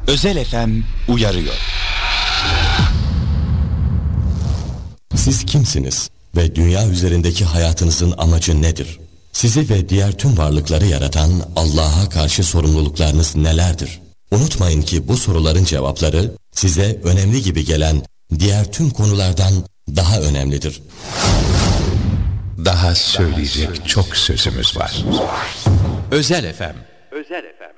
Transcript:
Özel FM uyarıyor. Siz kimsiniz ve dünya üzerindeki hayatınızın amacı nedir? Sizi ve diğer tüm varlıkları yaratan Allah'a karşı sorumluluklarınız nelerdir? Unutmayın ki bu soruların cevapları size önemli gibi gelen diğer tüm konulardan daha önemlidir. Daha söyleyecek çok sözümüz var. Özel FM. Özel FM.